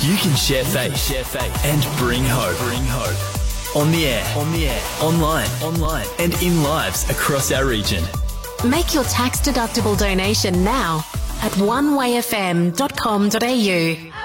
You can share faith, and bring hope. On the air, online, and in lives across our region. Make your tax-deductible donation now at onewayfm.com.au.